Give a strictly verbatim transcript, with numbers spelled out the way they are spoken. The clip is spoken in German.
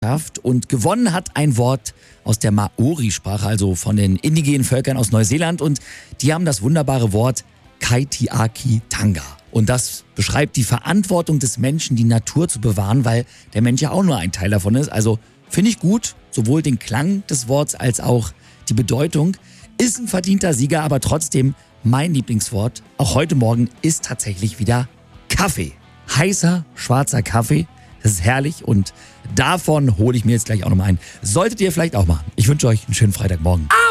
Und gewonnen hat ein Wort aus der Maori-Sprache, also von den indigenen Völkern aus Neuseeland. Und die haben das wunderbare Wort Kaitiaki-Tanga. Und das beschreibt die Verantwortung des Menschen, die Natur zu bewahren, weil der Mensch ja auch nur ein Teil davon ist. Also finde ich gut, sowohl den Klang des Worts als auch die Bedeutung. Ist ein verdienter Sieger, aber trotzdem mein Lieblingswort, auch heute Morgen, ist tatsächlich wieder Kaffee. Heißer, schwarzer Kaffee. Das ist herrlich und davon hole ich mir jetzt gleich auch nochmal ein. Solltet ihr vielleicht auch machen. Ich wünsche euch einen schönen Freitagmorgen.